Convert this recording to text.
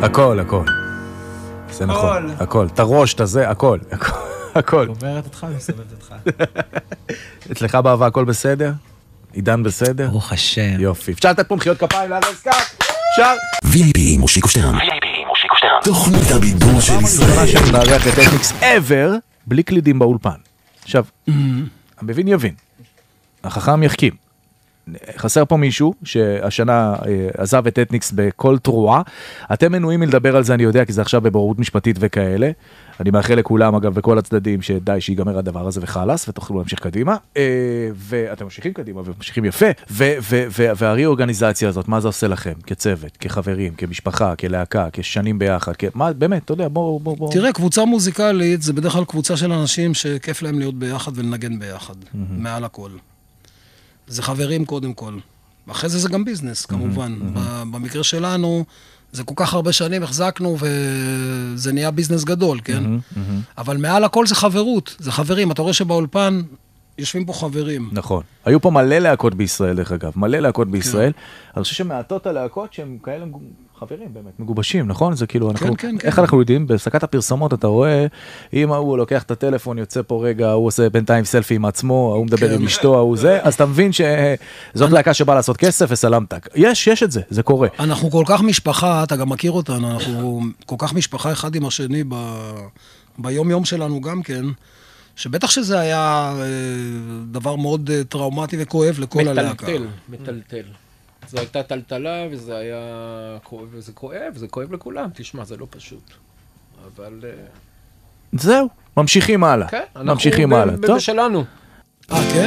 הכל, הכל. זה נכון, הכל. את הראש, את הזה, הכל. הכל. עוברת אותך, מסובבת אותך. אצלך באהבה הכל בסדר? עידן בסדר? ברוך השם. יופי. אפשר לתת פה מחיאות כפיים לארז קאט? אפשר? VIP עם מושיקו שטרן. תוכנית הבידור של ישראל. שאני מארח את אתניקס ever, בלי קלידים באולפן. עכשיו, המבין יבין. החכם יחכים. חסר פה מישהו שהשנה עזב את אתניקס בכל תרועה. אתם מנועים מלדבר על זה, אני יודע, כי זה עכשיו בבוררות משפטית וכאלה. אני מאחל לכולם, אגב, בכל הצדדים, שדי שיגמר הדבר הזה וחלס, ותוכלו להמשיך קדימה. ואתם ממשיכים קדימה, וממשיכים יפה. והרי-אורגניזציה הזאת, מה זה עושה לכם? כצוות, כחברים, כמשפחה, כלהקה, כשנים ביחד, מה, באמת, אתה יודע, בוא. תראה, קבוצה מוזיקלית זה בדרך כלל קבוצה של אנשים שכיף להם להיות ביחד ולנגן ביחד, מעל הכל. זה חברים קודם כל. אחרי זה גם ביזנס, כמובן. במקרה שלנו, זה כל כך הרבה שנים החזקנו, וזה נהיה ביזנס גדול, כן? אבל מעל הכל זה חברות, זה חברים. אתה רואה שבאולפן יושבים פה חברים. נכון. היו פה מלא להקות בישראל, דרך אגב. מלא להקות בישראל. אני חושב שמעטות הלהקות שהם כאלה חברים באמת, מגובשים, נכון? זה כאילו, איך אנחנו יודעים? בסקת הפרסומות אתה רואה, אם הוא לוקח את הטלפון, יוצא פה רגע, הוא עושה בינתיים סלפי עם עצמו, הוא מדבר עם אשתו, הוא זה, אז אתה מבין שזאת להקה שבאה לעשות כסף וסלמתק. יש את זה, זה קורה. אנחנו כל כך משפחה, אתה גם מכיר אותנו, אנחנו כל כך משפחה אחד עם השני ביום יום שלנו גם כן, שבטח שזה היה דבר מאוד טראומטי וכואב לכל הלהקה. מטלטל. זו הייתה טלטלה, וזה היה כואב, וזה כואב, זה כואב לכולם. תשמע, זה לא פשוט. אבל... זהו, ממשיכים הלאה. כן, אנחנו בשלנו. כן?